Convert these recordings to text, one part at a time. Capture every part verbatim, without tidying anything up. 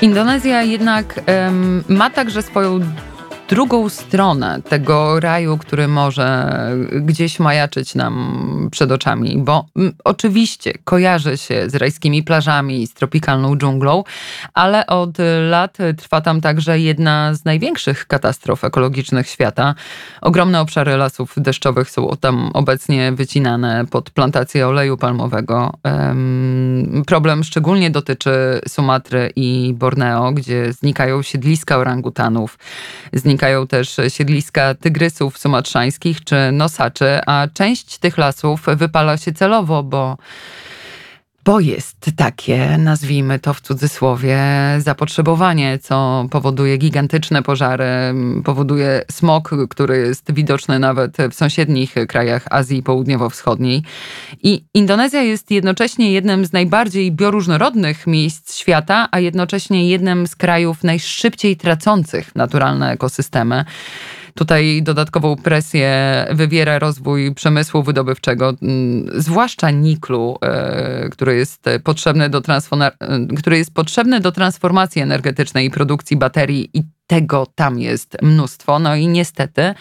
Indonezja jednak um, ma także swoją drugą stronę tego raju, który może gdzieś majaczyć nam przed oczami, bo m, oczywiście kojarzy się z rajskimi plażami, z tropikalną dżunglą, ale od lat trwa tam także jedna z największych katastrof ekologicznych świata. Ogromne obszary lasów deszczowych są tam obecnie wycinane pod plantacje oleju palmowego. Um, problem szczególnie dotyczy Sumatry i Borneo, gdzie znikają siedliska orangutanów, znikają też siedliska tygrysów sumatrzańskich czy nosaczy, a część tych lasów wypala się celowo, bo, bo jest takie, nazwijmy to w cudzysłowie, zapotrzebowanie, co powoduje gigantyczne pożary, powoduje smog, który jest widoczny nawet w sąsiednich krajach Azji Południowo-Wschodniej. I Indonezja jest jednocześnie jednym z najbardziej bioróżnorodnych miejsc świata, a jednocześnie jednym z krajów najszybciej tracących naturalne ekosystemy. Tutaj dodatkową presję wywiera rozwój przemysłu wydobywczego, zwłaszcza niklu, który jest potrzebny do, transforma- który jest potrzebny do transformacji energetycznej i produkcji baterii, i tego tam jest mnóstwo. No i niestety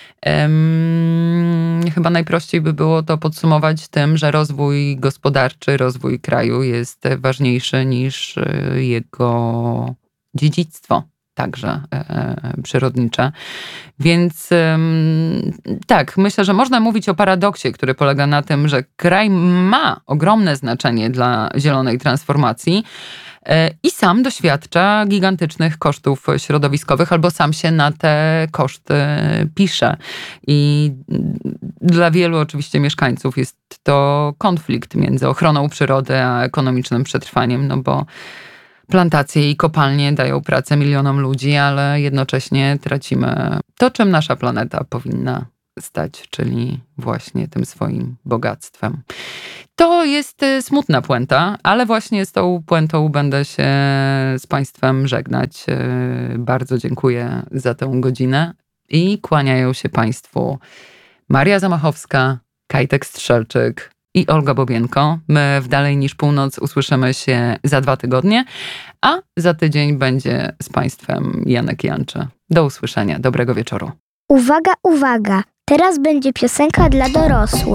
um, chyba najprościej by było to podsumować tym, że rozwój gospodarczy, rozwój kraju jest ważniejszy niż jego dziedzictwo. Także e, przyrodnicze. Więc e, tak, myślę, że można mówić o paradoksie, który polega na tym, że kraj ma ogromne znaczenie dla zielonej transformacji e, i sam doświadcza gigantycznych kosztów środowiskowych, albo sam się na te koszty pisze. I dla wielu oczywiście mieszkańców jest to konflikt między ochroną przyrody a ekonomicznym przetrwaniem, no bo plantacje i kopalnie dają pracę milionom ludzi, ale jednocześnie tracimy to, czym nasza planeta powinna stać, czyli właśnie tym swoim bogactwem. To jest smutna puenta, ale właśnie z tą puentą będę się z Państwem żegnać. Bardzo dziękuję za tę godzinę i kłaniają się Państwu Maria Zamachowska, Kajtek Strzelczyk i Olga Bobienko. My w Dalej niż Północ usłyszymy się za dwa tygodnie, a za tydzień będzie z Państwem Janek Janczy. Do usłyszenia. Dobrego wieczoru. Uwaga, uwaga! Teraz będzie piosenka dla dorosłych.